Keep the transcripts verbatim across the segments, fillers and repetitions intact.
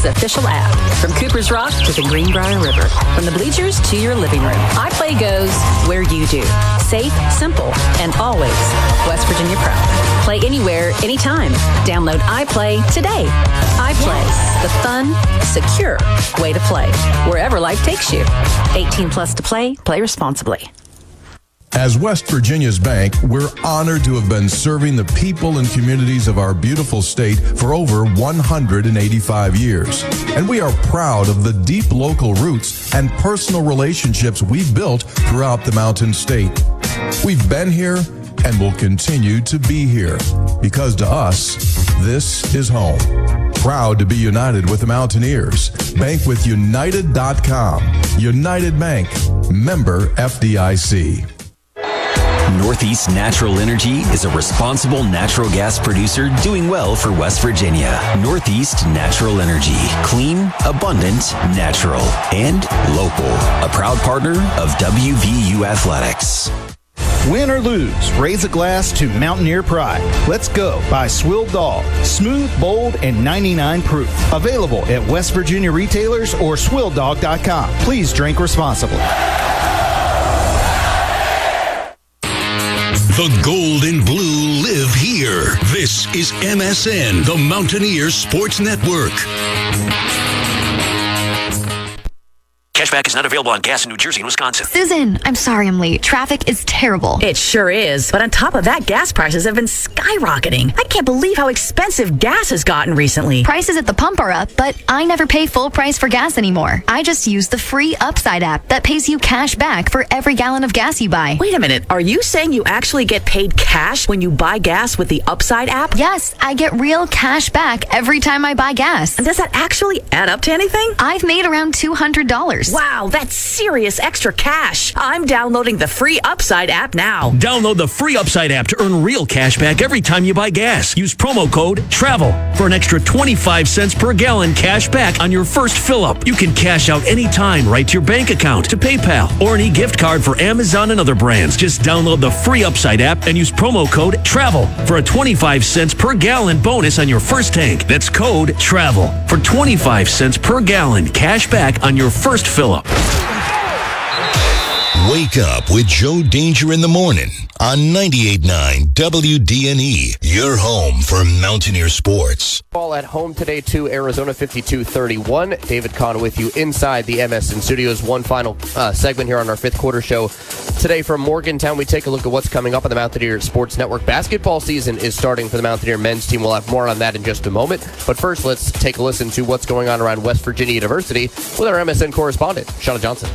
iPlay's official app. From Cooper's Rock to the Greenbrier River, from the bleachers to your living room, iPlay goes where you do. Safe, simple, and always West Virginia proud. Play anywhere, anytime. Download iPlay today. iPlay, the fun, secure way to play, wherever life takes you. eighteen plus to play. Play responsibly. As West Virginia's bank, we're honored to have been serving the people and communities of our beautiful state for over one hundred eighty-five years. And we are proud of the deep local roots and personal relationships we've built throughout the Mountain State. We've been here and will continue to be here because to us, this is home. Proud to be united with the Mountaineers. Bank with United dot com. United Bank. Member F D I C. Northeast Natural Energy is a responsible natural gas producer doing well for West Virginia. Northeast Natural Energy. Clean, abundant, natural, and local. A proud partner of W V U Athletics. Win or lose, raise a glass to Mountaineer pride. Let's go by Swill Dog. Smooth, bold, and ninety-nine proof. Available at West Virginia retailers or swill dog dot com. Please drink responsibly. The gold and blue live here. This is M S N, the Mountaineers Sports Network. Cashback is not available on gas in New Jersey and Wisconsin. Susan, I'm sorry I'm late. Traffic is terrible. It sure is. But on top of that, gas prices have been skyrocketing. I can't believe how expensive gas has gotten recently. Prices at the pump are up, but I never pay full price for gas anymore. I just use the free Upside app that pays you cash back for every gallon of gas you buy. Wait a minute. Are you saying you actually get paid cash when you buy gas with the Upside app? Yes, I get real cash back every time I buy gas. And does that actually add up to anything? I've made around two hundred dollars. Wow, that's serious extra cash. I'm downloading the free Upside app now. Download the free Upside app to earn real cash back every time you buy gas. Use promo code TRAVEL for an extra twenty-five cents per gallon cash back on your first fill-up. You can cash out anytime right to your bank account, to PayPal, or any gift card for Amazon and other brands. Just download the free Upside app and use promo code TRAVEL for a twenty-five cents per gallon bonus on your first tank. That's code TRAVEL for twenty-five cents per gallon cash back on your first fill-up. Wake up with Joe Danger in the morning on ninety-eight point nine W D N E, your home for Mountaineer sports. Ball at home today to Arizona, fifty-two thirty-one. David Kahn with you inside the M S N studios. One final uh, segment here on our fifth quarter show. Today from Morgantown, we take a look at what's coming up on the Mountaineer Sports Network. Basketball season is starting for the Mountaineer men's team. We'll have more on that in just a moment. But first, let's take a listen to what's going on around West Virginia University with our M S N correspondent, Shauna Johnson.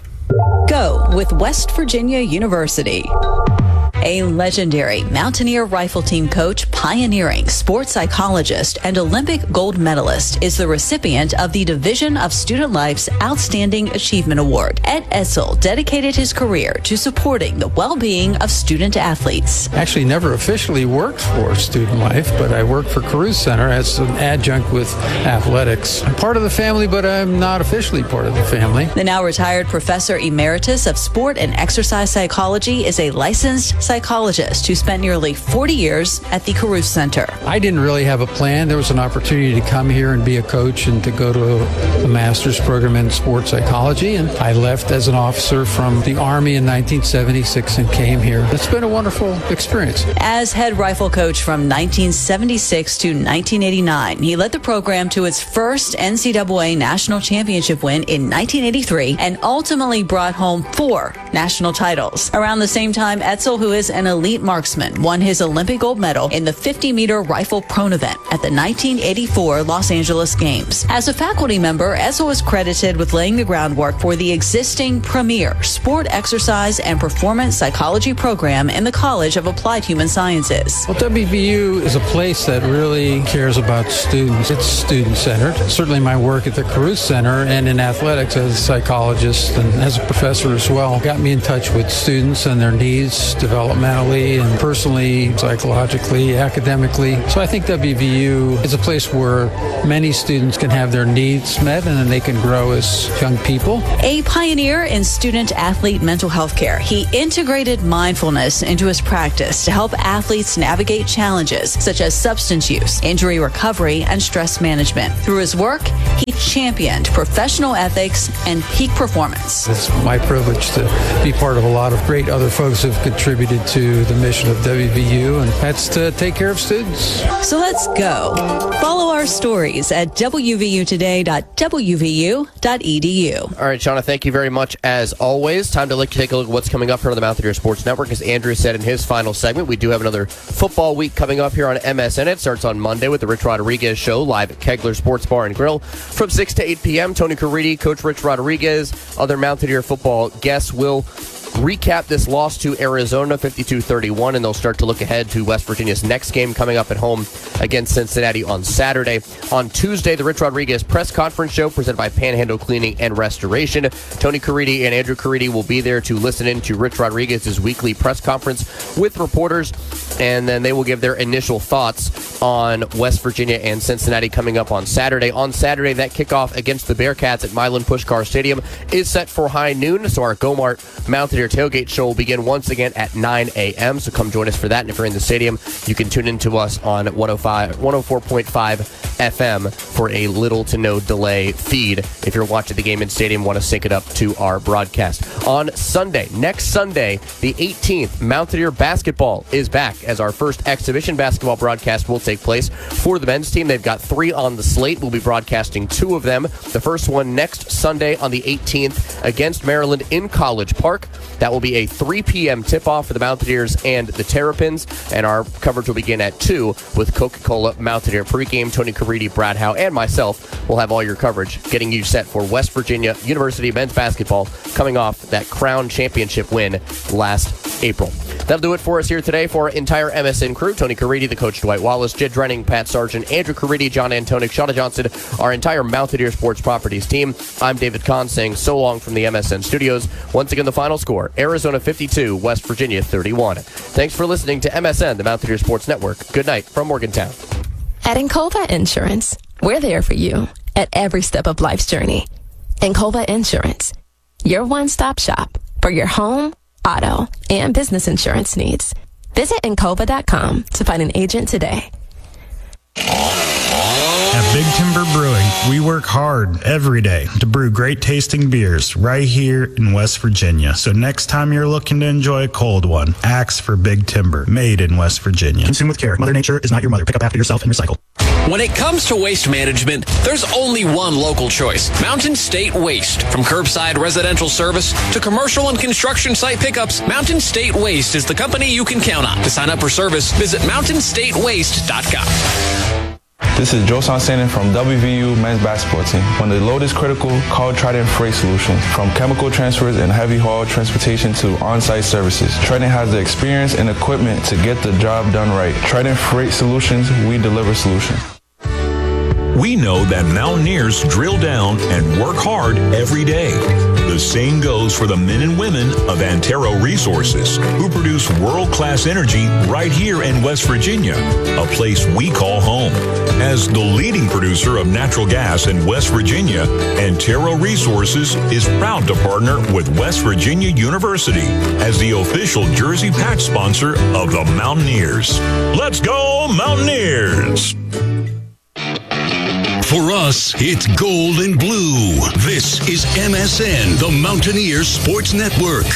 Go with West Virginia University. A legendary Mountaineer rifle team coach, pioneering sports psychologist, and Olympic gold medalist is the recipient of the Division of Student Life's Outstanding Achievement Award. Ed Edsel dedicated his career to supporting the well-being of student athletes. Actually never officially worked for Student Life, but I worked for Caruth Center as an adjunct with athletics. I'm part of the family, but I'm not officially part of the family. The now retired Professor Emeritus of Sport and Exercise Psychology is a licensed psychologist who spent nearly forty years at the Caruth Center. I didn't really have a plan. There was an opportunity to come here and be a coach and to go to a, a master's program in sports psychology. And I left as an officer from the Army in nineteen seventy-six and came here. It's been a wonderful experience. As head rifle coach from nineteen seventy-six to nineteen eighty-nine, he led the program to its first N C double A national championship win in nineteen eighty-three and ultimately brought home four national titles. Around the same time, Edsel, who is an elite marksman, won his Olympic gold medal in the fifty meter rifle prone event at the nineteen eighty-four Los Angeles Games. As a faculty member, Edsel is credited with laying the groundwork for the existing premier sport, exercise, and performance psychology program in the College of Applied Human Sciences. Well, W V U is a place that really cares about students. It's student-centered. Certainly my work at the Caruth Center and in athletics as a psychologist and as a professor as well got me in touch with students and their needs, development, developmentally and personally, psychologically, academically. So I think W V U is a place where many students can have their needs met and then they can grow as young people. A pioneer in student-athlete mental health care, he integrated mindfulness into his practice to help athletes navigate challenges such as substance use, injury recovery, and stress management. Through his work, he championed professional ethics and peak performance. It's my privilege to be part of a lot of great other folks who have contributed to the mission of W V U, and that's to take care of students. So let's go. Follow our stories at w v u today dot w v u dot e d u. All right, Shauna, thank you very much as always. Time to look, take a look at what's coming up here on the Mountaineer Sports Network. As Andrew said in his final segment, we do have another football week coming up here on M S N. It starts on Monday with the Rich Rodriguez Show live at Kegler Sports Bar and Grill from six to eight p.m. Tony Caridi, Coach Rich Rodriguez, other Mountaineer football guests will recap this loss to Arizona fifty-two thirty-one, and they'll start to look ahead to West Virginia's next game coming up at home against Cincinnati on Saturday. On Tuesday, the Rich Rodriguez press conference show presented by Panhandle Cleaning and Restoration. Tony Caridi and Andrew Caridi will be there to listen in to Rich Rodriguez's weekly press conference with reporters, and then they will give their initial thoughts on West Virginia and Cincinnati coming up on Saturday. On Saturday, that kickoff against the Bearcats at Milan Puskar Stadium is set for high noon, so our Gomart Mountaineer Tailgate Show will begin once again at nine a.m., so come join us for that. And if you're in the stadium, you can tune in to us on one oh four point five F M for a little to no delay feed. If you're watching the game in stadium, want to sync it up to our broadcast. On Sunday, next Sunday, the eighteenth, Mountaineer Basketball is back as our first exhibition basketball broadcast will take place for the men's team. They've got three on the slate. We'll be broadcasting two of them. The first one next Sunday on the eighteenth against Maryland in College Park. That will be a three p.m. tip-off for the Mountaineers and the Terrapins, and our coverage will begin at two with Coca-Cola Mountaineer pregame. Tony Caridi, Brad Howe, and myself will have all your coverage, getting you set for West Virginia University men's basketball coming off that Crown Championship win last April. That'll do it for us here today for our entire M S N crew. Tony Caridi, the coach Dwight Wallace, Jed Drenning, Pat Sargent, Andrew Caridi, John Antonik, Shauna Johnson, our entire Mountaineer Sports Properties team. I'm David Kahn saying so long from the M S N studios. Once again, the final score, Arizona fifty-two, West Virginia thirty-one. Thanks for listening to M S N, the Mountaineer Sports Network. Good night from Morgantown. At Encova Insurance, we're there for you at every step of life's journey. Encova Insurance, your one-stop shop for your home, auto, and business insurance needs. Visit encova dot com to find an agent today. At Big Timber Brewing, we work hard every day to brew great tasting beers right here in West Virginia. So next time you're looking to enjoy a cold one, ask for Big Timber, made in West Virginia. Consume with care. Mother Nature is not your mother. Pick up after yourself and recycle. When it comes to waste management, there's only one local choice, Mountain State Waste. From curbside residential service to commercial and construction site pickups, Mountain State Waste is the company you can count on. To sign up for service, visit mountain state waste dot com. This is Joe Sansanin from W V U men's basketball team. When the load is critical, call Trident Freight Solutions. From chemical transfers and heavy haul transportation to on-site services, Trident has the experience and equipment to get the job done right. Trident Freight Solutions, we deliver solutions. We know that Mountaineers drill down and work hard every day. The same goes for the men and women of Antero Resources, who produce world-class energy right here in West Virginia, a place we call home. As the leading producer of natural gas in West Virginia, Antero Resources is proud to partner with West Virginia University as the official jersey patch sponsor of the Mountaineers. Let's go, Mountaineers! For us, it's gold and blue. This is M S N, the Mountaineer Sports Network.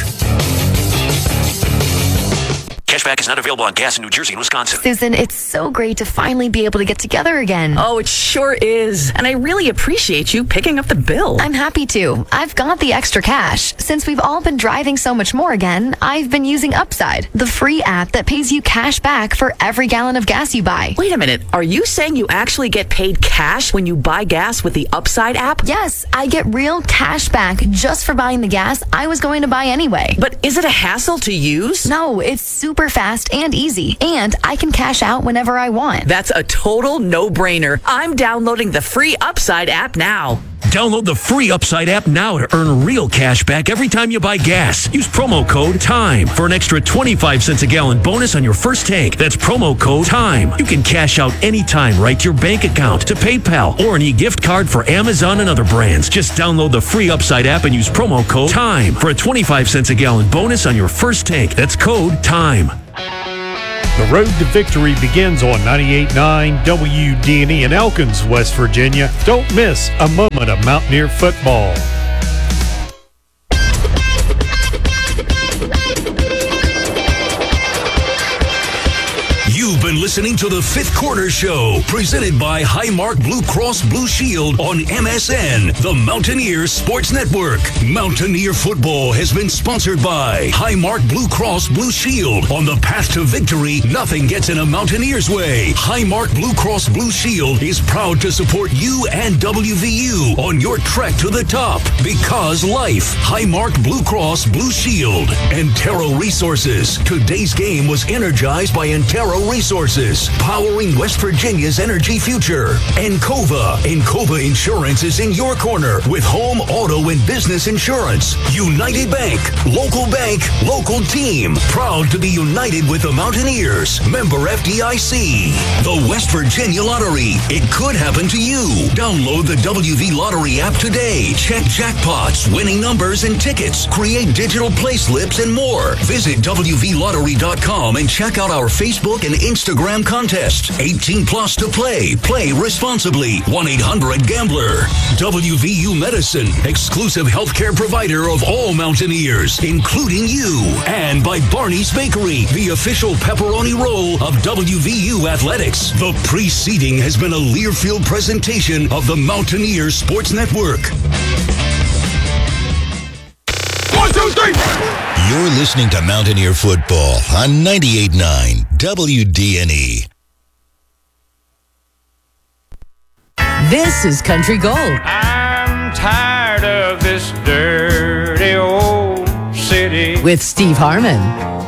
Cashback is not available on gas in New Jersey and Wisconsin. Susan, it's so great to finally be able to get together again. Oh, it sure is. And I really appreciate you picking up the bill. I'm happy to. I've got the extra cash. Since we've all been driving so much more again, I've been using Upside, the free app that pays you cash back for every gallon of gas you buy. Wait a minute. Are you saying you actually get paid cash when you buy gas with the Upside app? Yes, I get real cash back just for buying the gas I was going to buy anyway. But is it a hassle to use? No, it's super fast and easy, and I can cash out whenever I want. That's a total no-brainer. I'm downloading the free Upside app now. Download the free Upside app now to earn real cash back every time you buy gas. Use promo code TIME for an extra twenty-five cents a gallon bonus on your first tank. That's promo code TIME. You can cash out anytime right to your bank account, to PayPal, or an e-gift card for Amazon and other brands. Just download the free Upside app and use promo code TIME for a twenty-five cents a gallon bonus on your first tank. That's code TIME. The road to victory begins on ninety-eight point nine W D N E in Elkins, West Virginia. Don't miss a moment of Mountaineer football. You've been listening to the Fifth Quarter Show, presented by Highmark Blue Cross Blue Shield on M S N, the Mountaineer Sports Network. Mountaineer football has been sponsored by Highmark Blue Cross Blue Shield. On the path to victory, nothing gets in a Mountaineer's way. Highmark Blue Cross Blue Shield is proud to support you and W V U on your trek to the top. Because life, Highmark Blue Cross Blue Shield. Antero Resources. Today's game was energized by Antero Resources, powering West Virginia's energy future. Encova. Encova Insurance is in your corner with home, auto, and business insurance. United Bank. Local bank, local team. Proud to be united with the Mountaineers. Member F D I C. The West Virginia Lottery. It could happen to you. Download the W V Lottery app today. Check jackpots, winning numbers, and tickets. Create digital play slips and more. Visit W V lottery dot com and check out our Facebook and Instagram contest. eighteen plus to play. Play responsibly. one eight hundred gambler. W V U Medicine, exclusive healthcare provider of all Mountaineers, including you. And by Barney's Bakery, the official pepperoni roll of W V U Athletics. The preceding has been a Learfield presentation of the Mountaineer Sports Network. One, two, three! You're listening to Mountaineer Football on ninety-eight point nine W D N E. This is Country Gold. I'm tired of this dirty old city. With Steve Harmon.